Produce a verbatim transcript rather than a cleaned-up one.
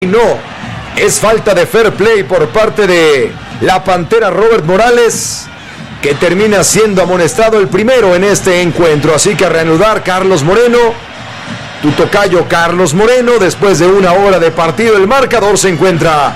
No, es falta de fair play por parte de la Pantera Robert Morales, que termina siendo amonestado el primero en este encuentro. Así que a reanudar Carlos Moreno, tu tocayo Carlos Moreno, después de una hora de partido el marcador se encuentra